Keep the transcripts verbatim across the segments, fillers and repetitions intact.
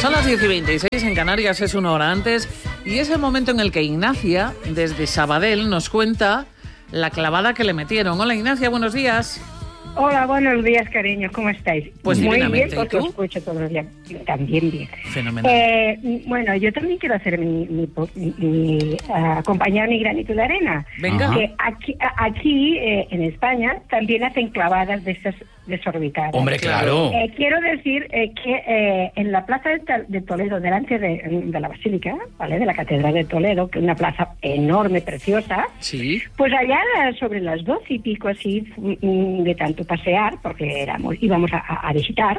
Son las diez y veintiséis, en Canarias es una hora antes, y es el momento en el que Ignacia, desde Sabadell, nos cuenta la clavada que le metieron. Hola Ignacia, buenos días. Hola, buenos días, cariños, ¿cómo estáis? Pues muy bien, ¿y porque tú? os escucho todos los días. También bien. Fenomenal. Eh, bueno, yo también quiero hacer mi, mi, mi, mi uh, acompañar mi granito de arena. Venga. Que aquí, a, aquí eh, en España también hacen clavadas de estas desorbitadas. Hombre, claro. Eh, quiero decir eh, que eh, en la plaza de, de Toledo, delante de, de la Basílica, ¿vale? De la Catedral de Toledo, que es una plaza enorme, preciosa. Sí. Pues allá sobre las doce y pico así, de tanto pasear, porque éramos, íbamos a, a visitar,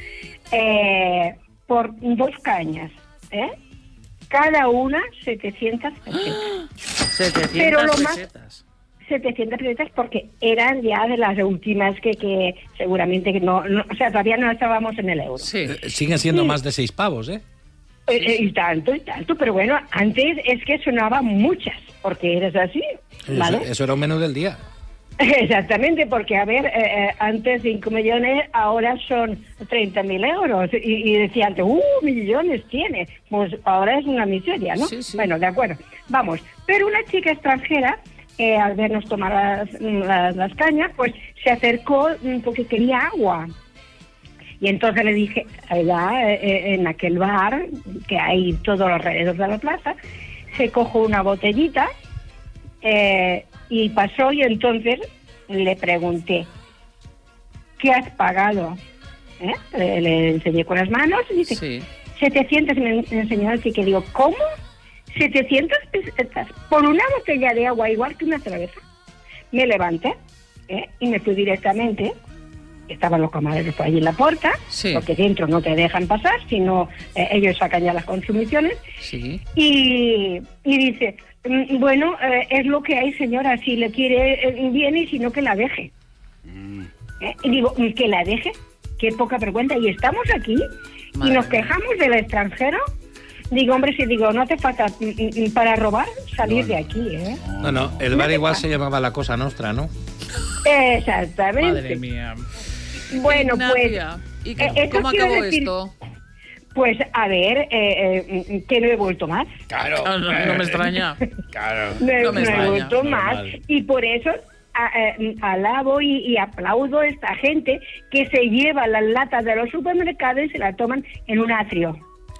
eh, por dos cañas, ¿eh? Cada una setecientas pesetas. setecientas Pero lo más- pesetas. setecientas pesetas porque eran ya de las últimas que, que seguramente que no, no, o sea, todavía no estábamos en el euro. Sí. Eh, siguen siendo Sí. más de seis pavos, ¿eh? Eh, eh, y tanto, y tanto, pero bueno, antes es que sonaban muchas, porque eres así, ¿vale? Eso, eso era un menú del día. Exactamente, porque a ver, eh, eh, antes cinco millones, ahora son treinta mil euros. Y, y decía antes, ¡uh, millones tiene! Pues ahora es una miseria, ¿no? Sí, sí. Bueno, de acuerdo, vamos. Pero una chica extranjera, eh, al vernos tomar las, las, las cañas, pues se acercó mm, porque quería agua. Y entonces le dije, allá eh, en aquel bar que hay todo alrededor de la plaza, se cojo una botellita eh, y pasó, y entonces le pregunté, ¿qué has pagado? ¿Eh? Le, le enseñé con las manos y dice, Sí. setecientas, me enseñó así, que digo, ¿cómo? setecientas pesetas por una botella de agua igual que una cerveza. Me levanté ¿eh? y me fui directamente. Estaban los camareros por allí en la puerta, Sí. porque dentro no te dejan pasar, sino eh, ellos sacan ya las consumiciones. Sí. Y, y dice, "Mm, bueno, eh, es lo que hay, señora, si le quiere, eh, viene, y si no, que la deje. ¿Eh? Y digo, ¿que la deje? Qué poca vergüenza. Y estamos aquí Madre y nos mía. quejamos del extranjero. Digo, hombre, si digo, no te falta mm, mm, para robar, salir de aquí, ¿eh? No, no, el bar igual se llamaba La Cosa Nostra, ¿no? Exactamente. Madre mía. Bueno, Ignacia, pues... ¿y eh, esto cómo quiero acabó decir- esto? Pues, a ver, eh, eh, que no he vuelto más. Claro. Ah, no, no me extraña. Claro. No, he- No me no he extraña, vuelto más. normal. Y por eso a- eh, alabo y, y aplaudo a esta gente que se lleva las latas de los supermercados y se las toman en un atrio.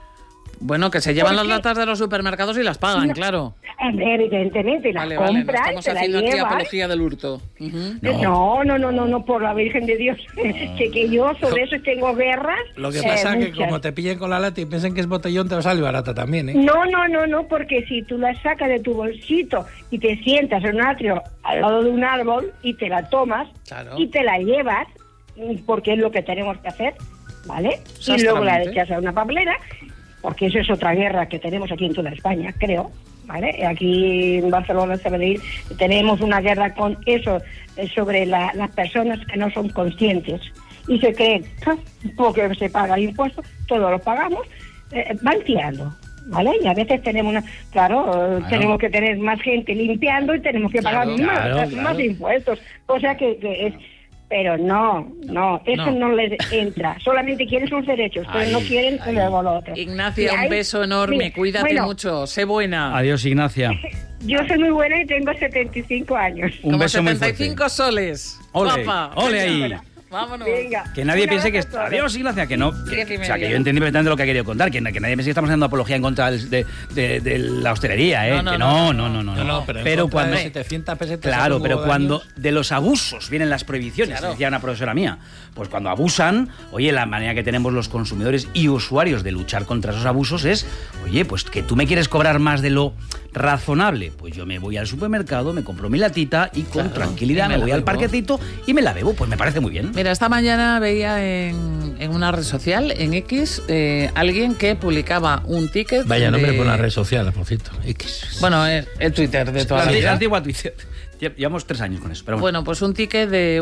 Bueno, que se llevan ¿Por las qué? latas de los supermercados y las pagan, No. claro. Evidentemente, las Vale, vale, no compras, estamos se las haciendo aquí llevan. apología del hurto. Ujú. No, no, no, no, no, por la Virgen de Dios. Que, que yo sobre eso tengo guerras. Lo que eh, pasa es que muchas. como te pillen con la lata y piensen que es botellón, te va a salir barata también, ¿eh? No, no, no, no, porque si tú la sacas de tu bolsito y te sientas en un atrio al lado de un árbol y te la tomas Claro. y te la llevas, porque es lo que tenemos que hacer, ¿vale? Y luego la Exactamente. echas a una papelera, porque eso es otra guerra que tenemos aquí en toda España, creo, ¿vale? Aquí en Barcelona, Sabadell, tenemos una guerra con eso, eh, sobre la- las personas que no son conscientes y se creen, "Ah, porque se paga el impuesto, todos lo pagamos", eh, van tirando, ¿vale? Y a veces tenemos una, claro, eh, tenemos que tener más gente limpiando y tenemos que pagar Claro, más, claro, más claro. impuestos, o sea que, que es... Pero no, no, eso No. no, les entra. Solamente quieren sus derechos, pero Ay, no quieren ay. luego lo otro. Ignacia, Y un ahí- beso enorme. mira, Cuídate bueno, mucho. Sé buena. Adiós, Ignacia. Yo soy muy buena y tengo setenta y cinco años. Un Como beso muy setenta y fuerte. cinco soles. Ole, Guapa. ole Venga, ahí. Vámonos. Venga. Que nadie Un piense que... abrazo a todos. Adiós, Ignacia, que no... Que, Diez y o sea, que media. yo entendí perfectamente lo que ha querido contar, que, que nadie piense que estamos haciendo apología en contra del- de, de- de la hostelería, ¿eh? No, no, que no, no, no, no, no. No, no, pero, en contra cuando... de setecientas pesetas Claro, hace pero nueve cuando años, de los abusos vienen las prohibiciones, Claro. decía una profesora mía, pues cuando abusan, oye, la manera que tenemos los consumidores y usuarios de luchar contra esos abusos es, oye, pues que tú me quieres cobrar más de lo razonable, pues yo me voy al supermercado, me compro mi latita y con Claro, tranquilidad y me me la voy al bebo. parquecito y me la bebo, pues me parece muy bien. Mira, esta mañana veía en, en una red social, en X, eh, alguien que publicaba un ticket. Vaya nombre de- por una red social, por cierto. X. Bueno, el, el Twitter de toda La la anti- vida. antigua Twitter. Lle- Llevamos tres años con eso, pero bueno. Bueno, pues un ticket de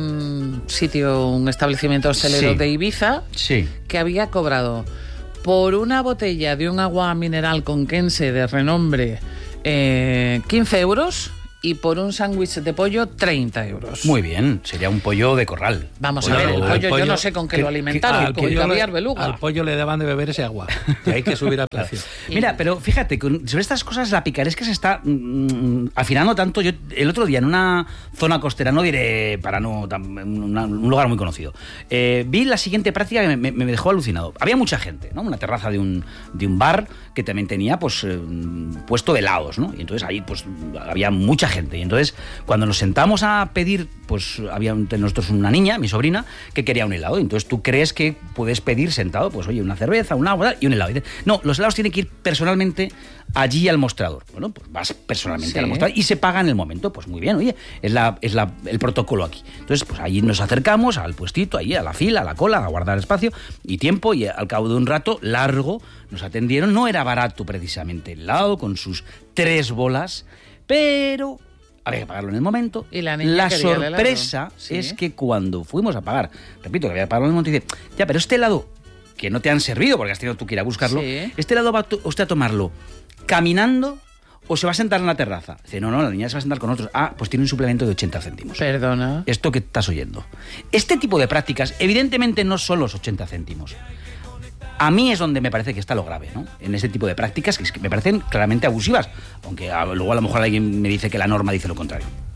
un sitio, un establecimiento hostelero Sí. de Ibiza, Sí. que había cobrado por una botella de un agua mineral conquense de renombre eh, quince euros y por un sándwich de pollo treinta euros. Muy bien, sería un pollo de corral. Vamos Pollo, a ver, el pollo, el pollo- yo no sé con qué que- lo alimentaron, al con pollo caviar le- beluga. Al pollo le daban de beber ese agua. Y hay que subir al precio. Mira, pero fíjate, con- sobre estas cosas la picaresca se está mm, afinando tanto. Yo el otro día en una zona costera, no diré para no tan- una- un lugar muy conocido, eh, vi la siguiente práctica que me, me dejó alucinado. Había mucha gente, ¿no? Una terraza de un, de un bar que también tenía pues eh, puesto de helados, ¿no? Y entonces ahí pues había mucha gente. Y entonces cuando nos sentamos a pedir, pues había entre nosotros una niña, mi sobrina, que quería un helado. Entonces tú crees que puedes pedir sentado, pues oye, una cerveza, un agua y un helado. Y dice, no, los helados tienen que ir personalmente allí al mostrador. Bueno, pues vas personalmente Sí. al mostrador y se paga en el momento. Pues muy bien, oye, es la es la, el protocolo aquí. Entonces, pues allí nos acercamos al puestito, ahí a la fila, a la cola, a guardar espacio y tiempo, y al cabo de un rato largo nos atendieron. No era barato precisamente el helado con sus tres bolas, pero había que pagarlo en el momento. Y la niña quería el helado. sorpresa Sí. es que cuando fuimos a pagar, repito, que había que pagarlo en el momento, dice, ya, pero este helado que no te han servido porque has tenido tú que ir a buscarlo, Sí. este helado va to- usted a tomarlo caminando o se va a sentar en la terraza. Dice, no, no, la niña se va a sentar con otros. Ah, pues tiene un suplemento de ochenta céntimos. Perdona. Esto que estás oyendo. Este tipo de prácticas, evidentemente, no son los ochenta céntimos. A mí es donde me parece que está lo grave, ¿no? En ese tipo de prácticas que, es que me parecen claramente abusivas, aunque a- luego a lo mejor alguien me dice que la norma dice lo contrario.